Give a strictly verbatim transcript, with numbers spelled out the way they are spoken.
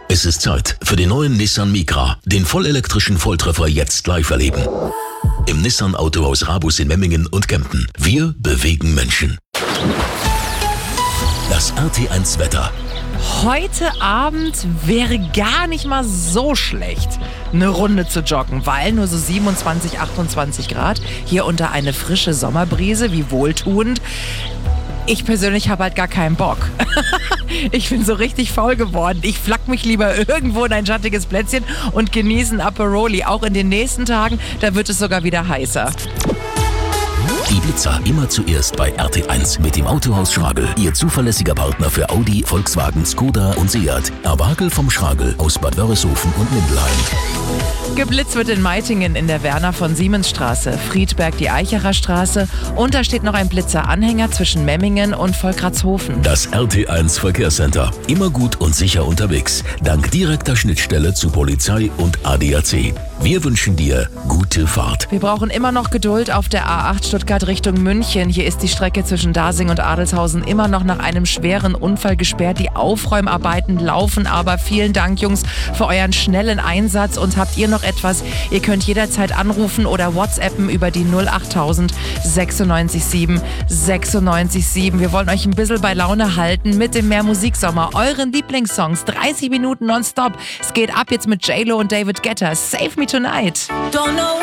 Es ist Zeit für den neuen Nissan Micra. Den vollelektrischen Volltreffer jetzt live erleben. Im Nissan Autohaus Rabus in Memmingen und Kempten. Wir bewegen Menschen. Das R T eins Wetter. Heute Abend wäre gar nicht mal so schlecht, eine Runde zu joggen, weil nur so siebenundzwanzig, achtundzwanzig Grad, hier unter eine frische Sommerbrise, wie wohltuend. Ich persönlich habe halt gar keinen Bock. Ich bin so richtig faul geworden. Ich flack mich lieber irgendwo in ein schattiges Plätzchen und genieße ein Aperoli. Auch in den nächsten Tagen, da wird es sogar wieder heißer. Die Blitzer immer zuerst bei R T eins mit dem Autohaus Schragel. Ihr zuverlässiger Partner für Audi, Volkswagen, Skoda und Seat. Erwagel vom Schragel aus Bad Wörishofen und Mindelheim. Geblitzt wird in Meitingen in der Werner von Siemens Straße, Friedberg die Eicherer Straße und da steht noch ein Blitzer-Anhänger zwischen Memmingen und Volkratshofen. Das R T eins Verkehrscenter. Immer gut und sicher unterwegs. Dank direkter Schnittstelle zu Polizei und A D A C. Wir wünschen dir gute Fahrt. Wir brauchen immer noch Geduld auf der A acht Stuttgart Richtung München. Hier ist die Strecke zwischen Dasing und Adelshausen immer noch nach einem schweren Unfall gesperrt. Die Aufräumarbeiten laufen aber. Vielen Dank, Jungs, für euren schnellen Einsatz. Und habt ihr noch etwas? Ihr könnt jederzeit anrufen oder WhatsAppen über die null achttausend sechsundneunzig sieben sechsundneunzig sieben. Wir wollen euch ein bisschen bei Laune halten mit dem Mehr Musiksommer. Euren Lieblingssongs, dreißig Minuten nonstop. Es geht ab jetzt mit J Lo und David Guetta. Save Me Tonight. Don't know